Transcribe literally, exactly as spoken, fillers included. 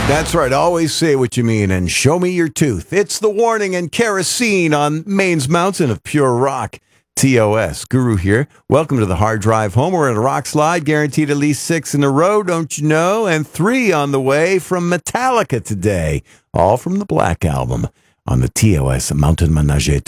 That's right. Always say what you mean and show me your tooth. It's the Warning and Kerosene on Maine's Mountain of Pure Rock. T O S. Guru here. Welcome to the Hard Drive Home. We're in a rock slide, guaranteed at least six in a row, don't you know? And three on the way from Metallica today. All from the Black Album on the T O S Mountain Menage